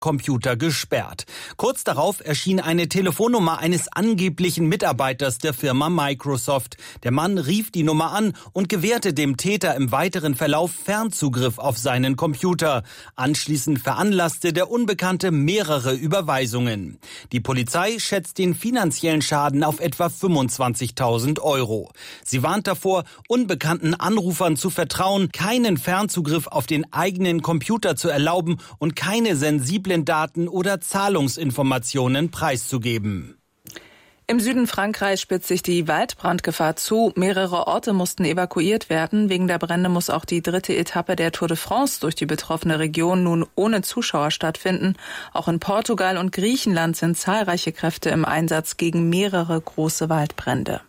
Computer gesperrt. Kurz darauf erschien eine Telefonnummer eines angeblichen Mitarbeiters der Firma Microsoft. Der Mann rief die Nummer an und gewährte dem Täter im weiteren Verlauf Fernzugriff auf seinen Computer. Anschließend veranlasste der Unbekannte mehrere Überweisungen. Die Polizei schätzt den finanziellen Schaden auf etwa 25.000 Euro. Sie warnt davor, unbekannten Anrufern zu vertrauen, keinen Fernzugriff auf den eigenen Computer zu erlauben und keine sensiblen Daten oder Zahlungsinformationen preiszugeben. Im Süden Frankreichs spitzt sich die Waldbrandgefahr zu. Mehrere Orte mussten evakuiert werden. Wegen der Brände muss auch die 3. Etappe der Tour de France durch die betroffene Region nun ohne Zuschauer stattfinden. Auch in Portugal und Griechenland sind zahlreiche Kräfte im Einsatz gegen mehrere große Waldbrände.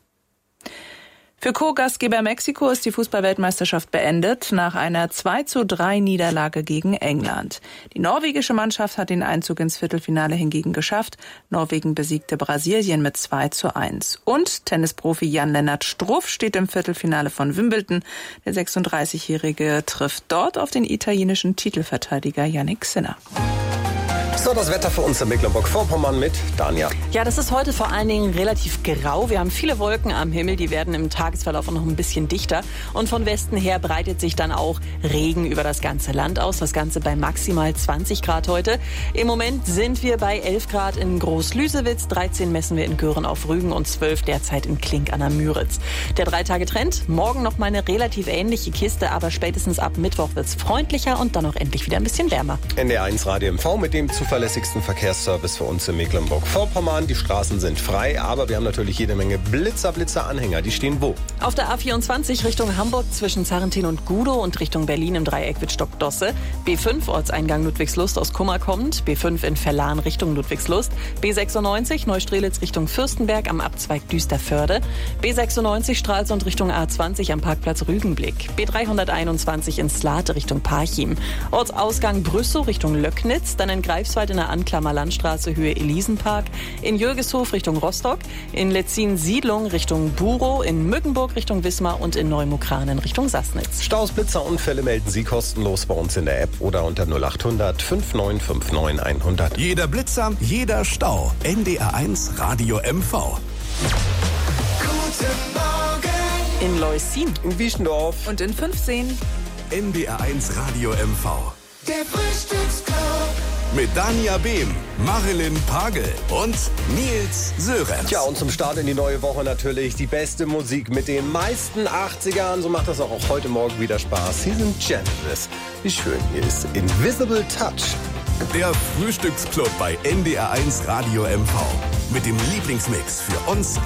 Für Co-Gastgeber Mexiko ist die Fußball-Weltmeisterschaft beendet nach einer 2:3 Niederlage gegen England. Die norwegische Mannschaft hat den Einzug ins Viertelfinale hingegen geschafft. Norwegen besiegte Brasilien mit 2:1. Und Tennisprofi Jan-Lennart Struff steht im Viertelfinale von Wimbledon. Der 36-Jährige trifft dort auf den italienischen Titelverteidiger Jannik Sinner. So, das Wetter für uns in Mecklenburg-Vorpommern mit Danja. Ja, das ist heute vor allen Dingen relativ grau. Wir haben viele Wolken am Himmel, die werden im Tagesverlauf auch noch ein bisschen dichter. Und von Westen her breitet sich dann auch Regen über das ganze Land aus. Das Ganze bei maximal 20 Grad heute. Im Moment sind wir bei 11 Grad in Groß-Lüsewitz, 13 messen wir in Göhren auf Rügen und 12 derzeit in Klink an der Müritz. Der 3-Tage-Trend, morgen noch mal eine relativ ähnliche Kiste, aber spätestens ab Mittwoch wird's freundlicher und dann auch endlich wieder ein bisschen wärmer. NDR1 Radio MV mit dem zuverlässigsten Verkehrsservice für uns in Mecklenburg-Vorpommern. Die Straßen sind frei, aber wir haben natürlich jede Menge Blitzer-Anhänger. Die stehen wo? Auf der A24 Richtung Hamburg zwischen Zarrentin und Gudow und Richtung Berlin im Dreieck Wittstock-Dosse. B5 Ortseingang Ludwigslust aus Kummer kommend. B5 in Verlan Richtung Ludwigslust. B96 Neustrelitz Richtung Fürstenberg am Abzweig Düsterförde. B96 Stralsund Richtung A20 am Parkplatz Rügenblick. B321 in Slate Richtung Parchim. Ortsausgang Brüssow Richtung Löcknitz. Dann in Greifswald in der Anklammer Landstraße Höhe Elisenpark, in Jürgeshof Richtung Rostock, in Letzin-Siedlung Richtung Burow, in Mückenburg Richtung Wismar und in Neumokranen Richtung Sassnitz. Staus, Blitzer, Unfälle melden Sie kostenlos bei uns in der App oder unter 0800 5959 100. Jeder Blitzer, jeder Stau. NDR1 Radio MV. Guten Morgen. In Leußin, In Wiesendorf Und in 15. NDR1 Radio MV. Der Frühstücksclub. Mit Danja Behm, Marilyn Pagel und Nils Sörenz. Tja, und zum Start in die neue Woche natürlich die beste Musik mit den meisten 80ern. So macht das auch heute Morgen wieder Spaß. Hier sind Genesis. Wie schön hier ist Invisible Touch. Der Frühstücksclub bei NDR1 Radio MV. Mit dem Lieblingsmix für uns